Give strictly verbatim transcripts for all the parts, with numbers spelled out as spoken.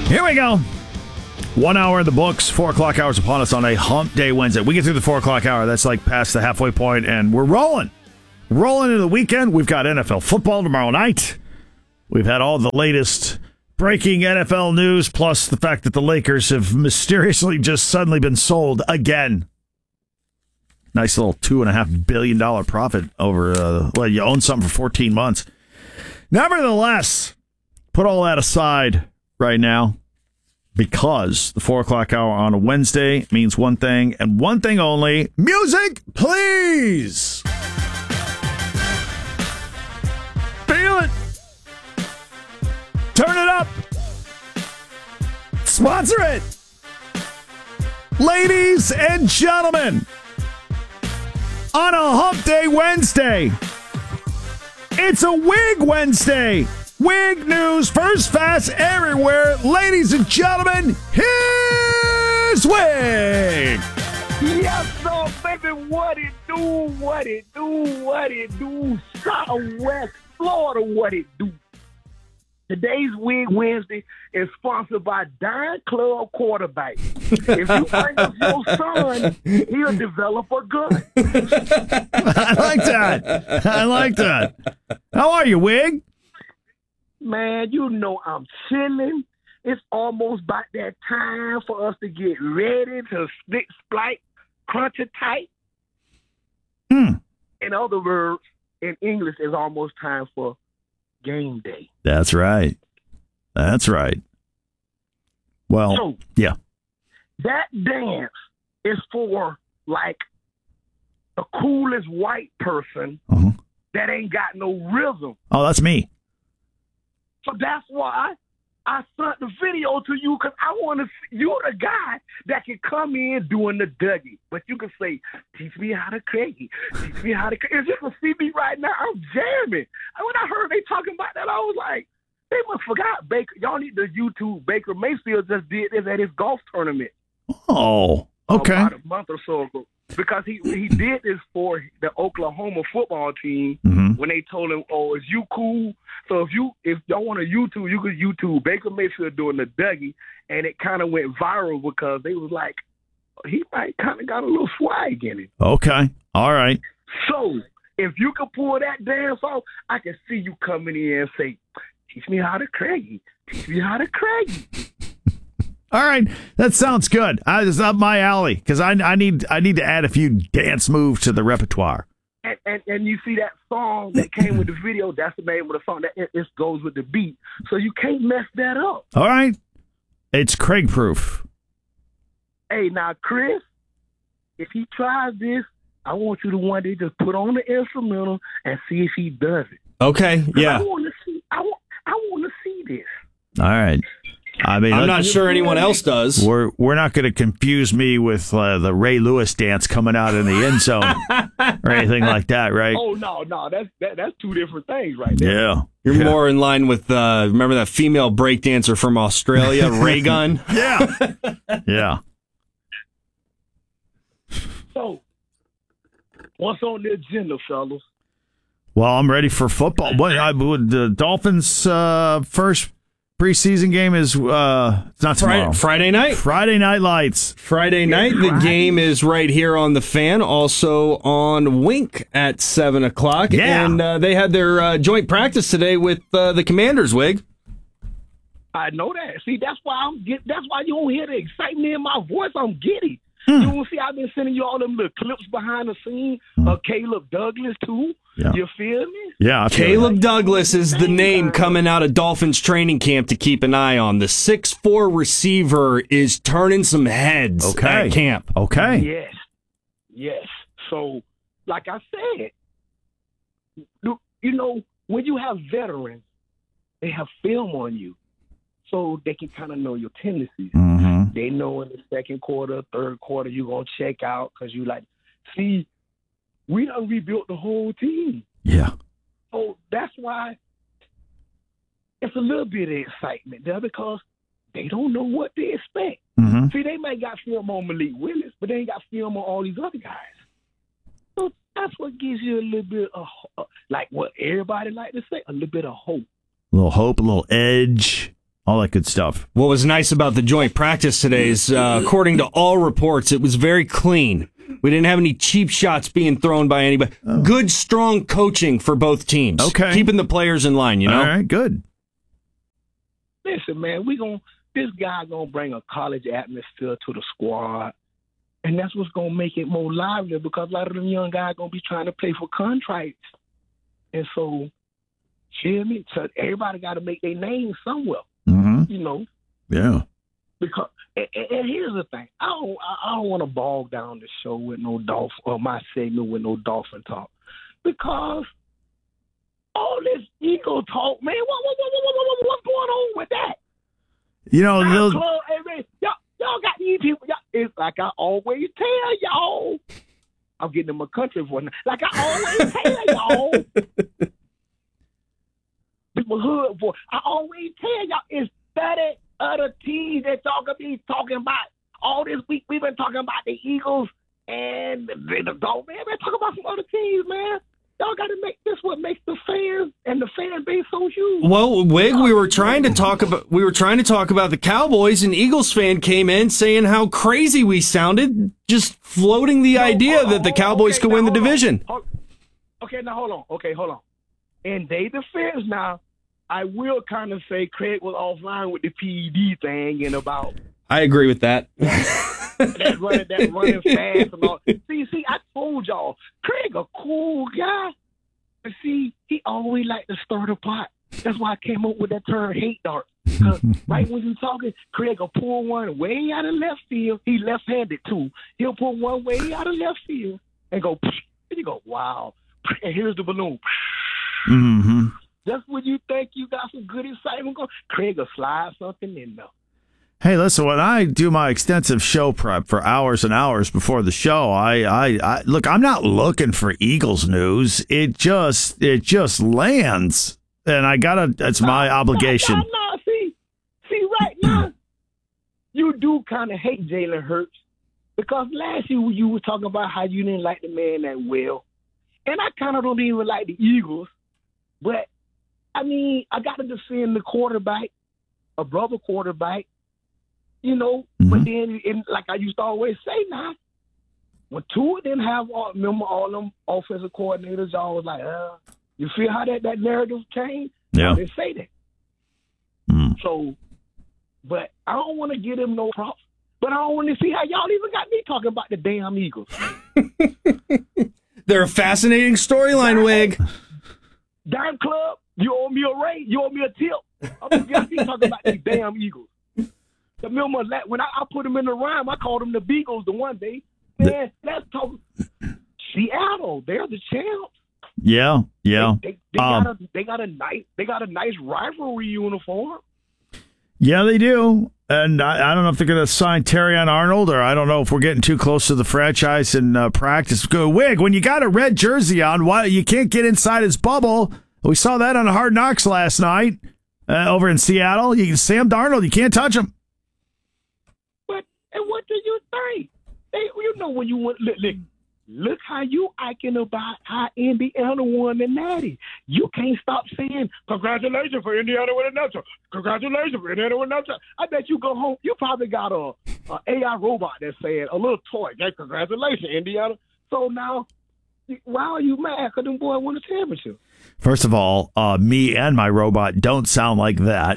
Here we go. One hour in the books, four o'clock hours upon us on a hump day Wednesday. We get through the four o'clock hour. That's like past the halfway point, and we're rolling. Rolling into the weekend. We've got N F L football tomorrow night. We've had all the latest breaking N F L news, plus the fact that the Lakers have mysteriously just suddenly been sold again. Nice little two and a half billion dollar profit over, uh, well, you own something for fourteen months. Nevertheless, put all that aside right now, because the four o'clock hour on a Wednesday means one thing and one thing only. Music, please! Feel it! Turn it up! Sponsor it! Ladies and gentlemen, on a Hump Day Wednesday, it's a Wig Wednesday. Wig news, first, fast, everywhere. Ladies and gentlemen, here's Wig. Yes, sir, baby. What it do? What it do? What it do? Southwest Florida, what it do? Today's Wig Wednesday is sponsored by Dime Club Quarterback. If you bring up your son, he'll develop a gun. I like that. I like that. How are you, Wig? Man, you know I'm chilling. It's almost about that time for us to get ready to stick, splice, crunch it tight. Hmm. In other words, in English, it's almost time for game day. That's right. That's right. Well, so, yeah. That dance is for, like, the coolest white person uh-huh. that ain't got no rhythm. Oh, that's me. So that's why I sent the video to you, because I want to see you're the guy that can come in doing the Dougie. But you can say, teach me how to crazy. Teach me how to crazy. If you can see me right now, I'm jamming. And when I heard they talking about that, I was like, they must forgot Baker. Y'all need to YouTube Baker Mayfield just did this at his golf tournament. Oh, okay. About a month or so ago. Because he, he did this for the Oklahoma football team mm-hmm. when they told him, oh, is you cool? So if you if y'all want to YouTube, you could YouTube Baker Mayfield doing the Dougie, and it kind of went viral because they was like, he might kind of got a little swag in it. Okay. All right. So if you could pull that dance off, I can see you coming in and say, teach me how to crazy. Teach me how to crazy. All right, that sounds good. Uh, it's up my alley because I, I need I need to add a few dance moves to the repertoire. And, and and you see that song that came with the video? That's the name of the song. That it, it goes with the beat, so you can't mess that up. All right, it's Craig proof. Hey, now Chris, if he tries this, I want you to one day just put on the instrumental and see if he does it. Okay, yeah. I want to see. I want. I want to see this. All right. I mean, I'm not sure anyone else does. We're we're not going to confuse me with uh, the Ray Lewis dance coming out in the end zone or anything like that, right? Oh no, no, that's that, that's two different things, right there. Yeah, you're yeah. more in line with uh, remember that female breakdancer from Australia, Ray Gun? Yeah, yeah. So, what's on the agenda, fellas? Well, I'm ready for football. What I, would the Dolphins' uh, first preseason game is uh, it's not tomorrow. Friday night. Friday Night Lights. Friday night. The game is right here on the Fan. Also on Wink at seven o'clock. Yeah, and uh, they had their uh, joint practice today with uh, the Commanders. Wig. I know that. See, that's why I'm get. That's why you don't hear the excitement in my voice. I'm giddy. Hmm. You don't see, I've been sending you all them little clips behind the scenes of Caleb Douglas too. Yeah. You feel me? Yeah, Caleb like Douglas is the name coming out of Dolphins training camp to keep an eye on. The six foot four receiver is turning some heads okay. at camp. Okay. Yes. Yes. So, like I said, you know, when you have veterans, they have film on you. So they can kind of know your tendencies. Mm-hmm. They know in the second quarter, third quarter, you're going to check out because you like, see, we done rebuilt the whole team. Yeah. So that's why it's a little bit of excitement there because they don't know what to expect. Mm-hmm. See, they may got film on Malik Willis, but they ain't got film on all these other guys. So that's what gives you a little bit of, like what everybody like to say, a little bit of hope. A little hope, a little edge. all that good stuff. What was nice about the joint practice today is, uh, according to all reports, it was very clean. We didn't have any cheap shots being thrown by anybody. Oh. Good, strong coaching for both teams. Okay. Keeping the players in line, you know? All right, good. Listen, man, we gonna this guy gonna bring a college atmosphere to the squad, and that's what's gonna make it more lively because a lot of them young guys gonna be trying to play for contracts, and so, hear me? So everybody got to make their name somewhere, mm-hmm. you know. Yeah. Because and, and here's the thing, I don't I don't want to bog down the show with no dolphin or my segment with no dolphin talk, because all this ego talk, man, what, what, what, what, what, what's going on with that? You know, those... Club, hey, man, y'all, y'all got these people. Y'all, it's like I always tell y'all. I'm getting in my country for now. Like I always tell y'all. People hood boy. I always tell y'all it's thirty other teams that y'all gonna be talking about. All this week we've been talking about the Eagles and the, the Dolphins. Man, we're talking about some other teams, man. Y'all got to make this what makes the fans and the fan base so huge. Well, Wig, we were trying to talk about we were trying to talk about the Cowboys, and Eagles fan came in saying how crazy we sounded, just floating the no, idea on, that the Cowboys okay, could win the division. On. Okay, now hold on. Okay, hold on. In their defense, now I will kind of say Craig was offline with the P E D thing and about. I agree with that. that running, that running fast and all. See, see, I told y'all, Craig a cool guy. But see, he always liked to start a pot. That's why I came up with that term, hate dart. Because right when you talking, Craig will pull one way out of left field. He left-handed too. He'll pull one way out of left field and go. And you go, wow. And here's the balloon. Mm-hmm. Just when you think you got some good excitement going, Craig will slide something in there. Hey, listen, when I do my extensive show prep for hours and hours before the show, I, I, I look, I'm not looking for Eagles news. It just, it just lands. And I gotta, it's my no, obligation. No, no, no. See, see, right now, you do kind of hate Jalen Hurts because last year you were talking about how you didn't like the man that well. And I kind of don't even like the Eagles. But, I mean, I got to defend the quarterback, a brother quarterback. You know, mm-hmm. But then, in, like I used to always say now, when Tua didn't have all, remember all them offensive coordinators, y'all was like, uh, you feel how that, that narrative changed? Yeah. They say that. Mm. So, but I don't want to give them no props, but I don't want to see how y'all even got me talking about the damn Eagles. They're a fascinating storyline, Wig. Dime Club, you owe me a raise, you owe me a tip. I'm going to be talking about these damn Eagles. Remember, when I, I put them in the rhyme, I called them the Beagles the one day. Man, let's talk Seattle. They're the champs. Yeah, yeah. They, they, they um, got a they got a nice they got a nice rivalry uniform. Yeah, they do. And I, I don't know if they're going to sign Terrion Arnold, or I don't know if we're getting too close to the franchise in uh, practice. Go, Wig, when you got a red jersey on, why you can't get inside his bubble? We saw that on Hard Knocks last night uh, over in Seattle. You, Sam Darnold, you can't touch him. And what do you think? They, you know when you went, look, look, look how you acting about how Indiana won the Natty. You can't stop saying, congratulations for Indiana winning that. Congratulations for Indiana winning that. I bet you go home, you probably got a, a A I robot that's saying, a little toy, hey, congratulations, Indiana. So now, why are you mad because them boys won the championship? First of all, uh, me and my robot don't sound like that.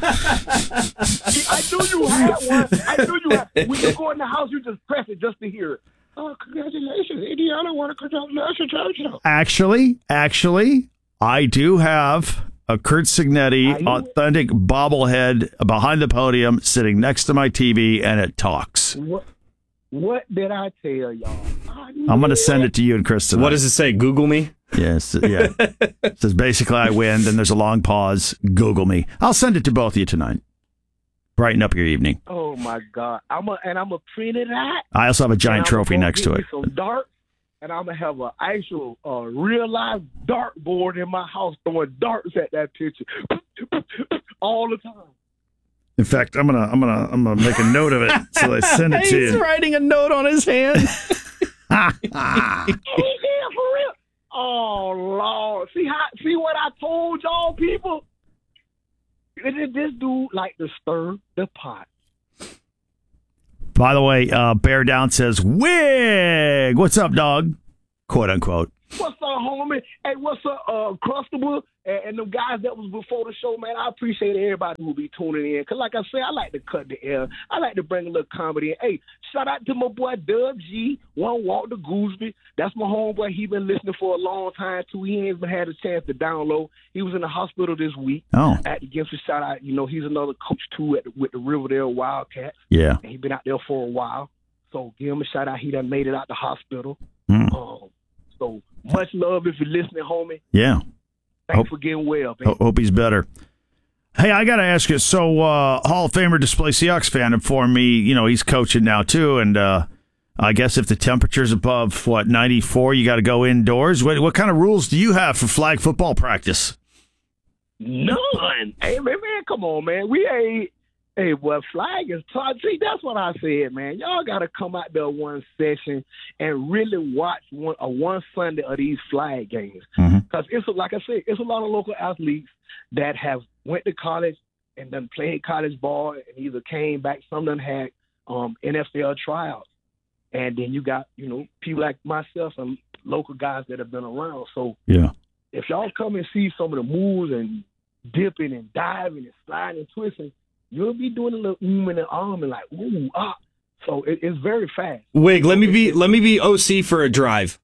I knew you had one. I knew you had. When you go in the house, you just press it just to hear it. Oh, congratulations, Indiana won a congratulations championship. Actually, actually, I do have a Kurt Signetti authentic bobblehead behind the podium sitting next to my T V, and it talks. What? What did I tell y'all? I'm going to send it to you and Chris tonight. What does it say? Google me? Yes, yeah. It says basically I win, then there's a long pause. Google me. I'll send it to both of you tonight. Brighten up your evening. Oh, my God. I'm a, and I'm going to print it out. I also have a giant trophy next to it. Some darts, and I'm going to have an actual uh, real-life dart board in my house throwing darts at that picture all the time. In fact, I'm gonna, I'm gonna, I'm gonna make a note of it so I send it to you. He's writing a note on his hand. He did for real. Oh Lord! See how? See what I told y'all, people? this dude like to stir the pot. By the way, uh, Bear Down says, Wig! What's up, dog? Quote unquote. What's up, homie? Hey, what's up, uh, Crustable? And, and the guys that was before the show, man, I appreciate everybody who be tuning in. Because, like I said, I like to cut the air. I like to bring a little comedy in. Hey, shout out to my boy Doug G, One Walk to Gooseby. That's my homeboy. He been listening for a long time, too. He ain't even had a chance to download. He was in the hospital this week. Oh. I had to give him a shout out. You know, he's another coach, too, at the, with the Riverdale Wildcats. Yeah. And he been out there for a while. So give him a shout out. He done made it out the hospital. Mm. Um, so much love if you're listening, homie. Yeah. Thanks Hope, for getting well, man. hope he's better. Hey, I got to ask you, so uh, Hall of Famer Display Seahawks fan informed me, you know, he's coaching now too, and uh, I guess if the temperature's above, what, ninety-four, you got to go indoors? What, what kind of rules do you have for flag football practice? None. Hey, man, man, come on, man. We ain't, hey, well, flag is tough. See, that's what I said, man. Y'all got to come out there one session and really watch one, a one Sunday of these flag games. Because mm-hmm. it's, like I said, it's a lot of local athletes that have went to college and done played college ball and either came back, some done had um, N F L tryouts. And then you got, you know, people like myself and local guys that have been around. So yeah, if y'all come and see some of the moves and dipping and diving and sliding and twisting, you'll be doing a little oom and arm and like, ooh, ah. So it, it's very fast. Wig, let me be let me be O C for a drive.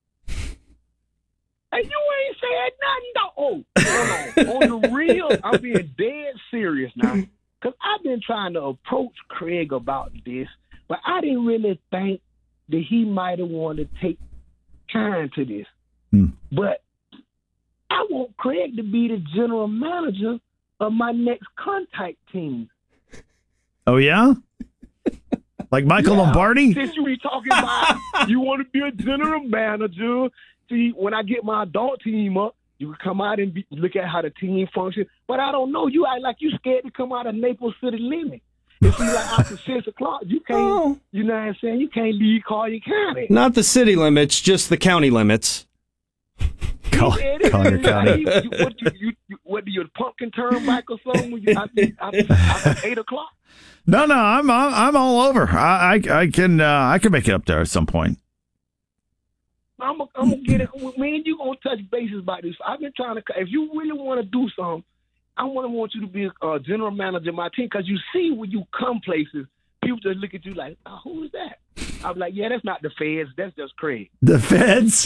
And you ain't said nothing, though. Oh, hold on. On the real, I'm being dead serious now. Because I've been trying to approach Craig about this, but I didn't really think that he might have wanted to take time to this. Hmm. But I want Craig to be the general manager of my next contact team. Oh, yeah? Like Michael yeah, Lombardi? Since you be talking about you want to be a general manager, see, when I get my adult team up, you can come out and be, look at how the team functions. But I don't know. You act like you scared to come out of Naples city limit. If you like after six o'clock, you can't, oh. you know what I'm saying? You can't leave Collier County. Not the city limits, just the county limits. Collier County. You, you, what, do you, you, what do your pumpkin turn back or something when you, after, after, after eight o'clock? No, no, I'm I'm, I'm all over. I I, I can uh, I can make it up there at some point. I'm gonna I'm gonna get it. Me and you gonna touch bases about this. I've been trying to. If you really want to do something, I want to want you to be a uh, general manager of my team, because you see when you come places, people just look at you like, oh, who is that? I'm like, yeah, that's not the feds. That's just Craig. The feds.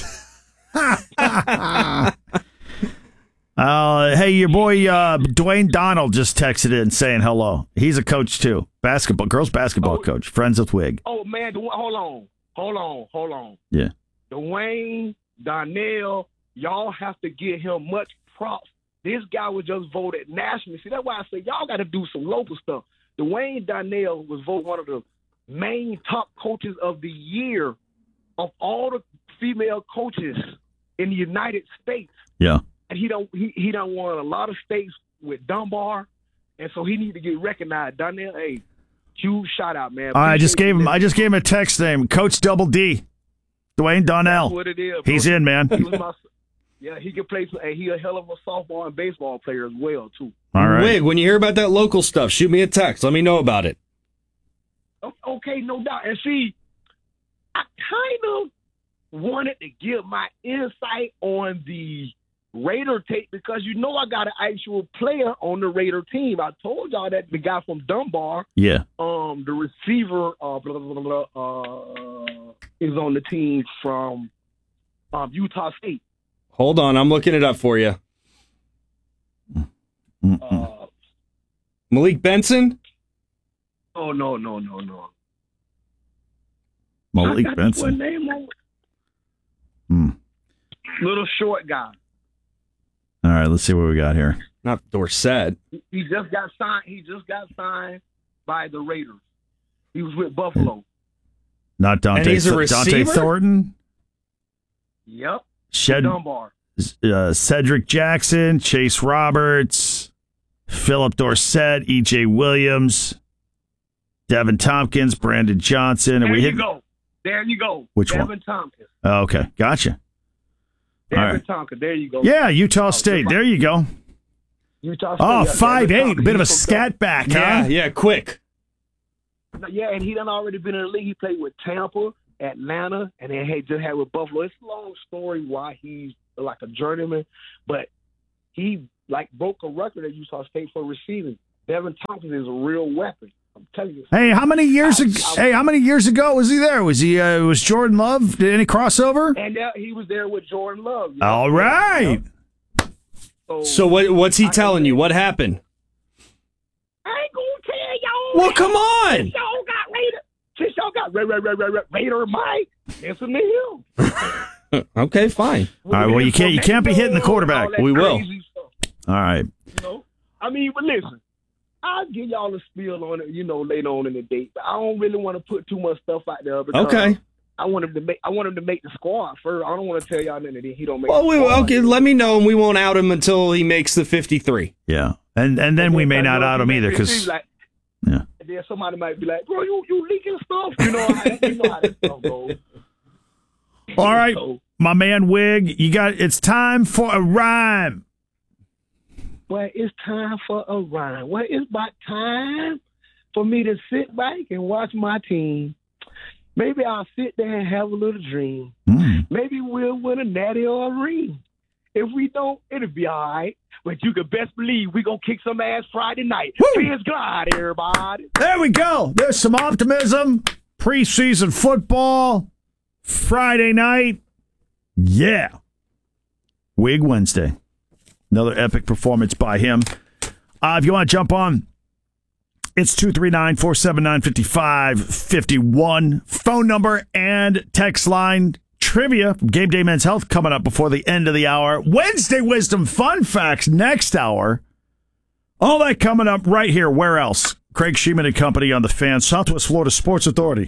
Uh, hey, your boy uh, Dwayne Donald just texted in saying hello. He's a coach too, basketball, girls basketball oh, coach, friends with Wig. Oh man, hold on, hold on, hold on. Yeah, Dwayne Donnell, y'all have to give him much props. This guy was just voted nationally. See, that's why I say y'all got to do some local stuff. Dwayne Donnell was voted one of the main top coaches of the year of all the female coaches in the United States. Yeah. And he don't he, he don't won a lot of states with Dunbar, and so he need to get recognized. Donnell, hey, huge shout out, man. I just gave him I just gave him a text name, Coach Double D, Dwayne Donnell. That's what it is, bro. He's in, man. He was my, yeah, he can play. Hey, he a hell of a softball and baseball player as well too. All right, Wig, when you hear about that local stuff, shoot me a text. Let me know about it. Okay, no doubt. And see, I kind of wanted to give my insight on the Raider tape, because you know I got an actual player on the Raider team. I told y'all that the guy from Dunbar, yeah, um, the receiver, uh, blah, blah, blah, blah, uh, is on the team from um, Utah State. Hold on, I'm looking it up for you. Uh, Malik Benson? Oh no, no, no, no. Malik Benson. Name on hmm. Little short guy. All right, let's see what we got here. Not Dorsett. He just got signed. He just got signed by the Raiders. He was with Buffalo. Not Dante. And he's a Th- Dante receiver? Thornton. Yep. Shed, Dunbar. uh, Cedric Jackson, Chase Roberts, Philip Dorsett, E J Williams, Devin Tompkins, Brandon Johnson, and there we you hit. go. There you go. Which Devin one? Tompkins. Oh, okay, gotcha. Devin All right. Tompkins. There you go. Yeah, Utah State. There you go. Utah State. Oh, yeah, five Devin eight, Thompson, bit of a he's from scat back, huh? Yeah, yeah, quick. Yeah, and he done already been in the league. He played with Tampa, Atlanta, and then he just had with Buffalo. It's a long story why he's like a journeyman, but he like broke a record at Utah State for receiving. Devin Thompson is a real weapon. I'm telling you. Hey, how many years I- ago? I- Hey, how many years ago was he there? Was he? Uh, was Jordan Love? Did any crossover? And uh, he was there with Jordan Love. you know? All right. So, So what? What's he I telling can- you? What happened? I ain't gonna tell y'all. Well, come on. Since y'all got Raider. Since y'all got Ra- Ra- Ra- Ra- Ra- Raider Mike, listen to him. Okay, fine. All right, well, you can't- you can't be hitting the quarterback. All that We will. crazy stuff, All right. you know? I mean, but listen, I'll give y'all a spiel on it, you know, later on in the date. But I don't really want to put too much stuff out there because Okay. I want him to make. I want him to make the squad first. I don't want to tell y'all nothing that he don't make. Well, the we, squad. okay. Let me know, and we won't out him until he makes the fifty-three. Yeah, and and then we may not out him either because like, yeah. and then somebody might be like, "Bro, you you leaking stuff." You know how that, you know how that stuff goes. All right, So, my man Wig, you got. It's time for a rhyme. well, it's time for a rhyme. Well, it's about time for me to sit back and watch my team. Maybe I'll sit there and have a little dream. Mm. Maybe we'll win a natty or a ring. If we don't, it'll be all right. But you can best believe we going to kick some ass Friday night. Praise God, everybody. There we go. There's some optimism. Preseason football, Friday night. Yeah. Wig Wednesday. Another epic performance by him. Uh, if you want to jump on, it's two three nine, four seven nine, five five five one. Phone number and text line. Trivia from Game Day Men's Health coming up before the end of the hour. Wednesday Wisdom Fun Facts next hour. All that coming up right here. Where else? Craig Sheeman and Company on the Fan, Southwest Florida Sports Authority.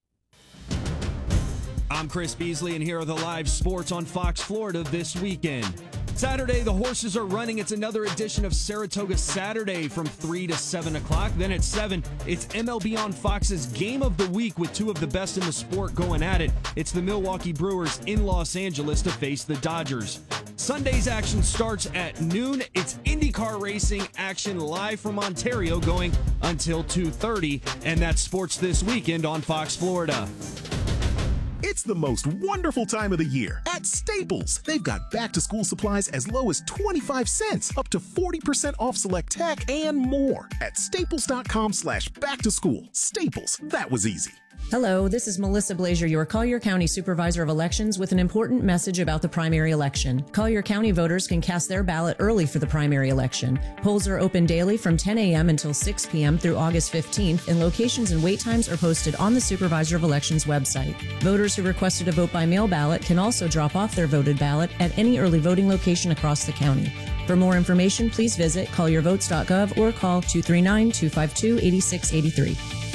I'm Chris Beasley, and here are the live sports on Fox Florida this weekend. Saturday, the horses are running. It's another edition of Saratoga Saturday from three to seven o'clock. Then at seven, it's M L B on Fox's Game of the Week with two of the best in the sport going at it. It's the Milwaukee Brewers in Los Angeles to face the Dodgers. Sunday's action starts at noon. It's IndyCar racing action live from Ontario going until two thirty, and that's sports this weekend on Fox Florida. It's the most wonderful time of the year at Staples. They've got back-to-school supplies as low as twenty-five cents, up to forty percent off select tech, and more at staples.com slash back-to-school. Staples, that was easy. Hello, this is Melissa Blazier, your Collier County Supervisor of Elections, with an important message about the primary election. Collier County voters can cast their ballot early for the primary election. Polls are open daily from ten a.m. until six p.m. through August fifteenth, and locations and wait times are posted on the Supervisor of Elections website. Voters who requested a vote by mail ballot can also drop off their voted ballot at any early voting location across the county. For more information, please visit collier votes dot gov or call two three nine, two five two, eight six eight three.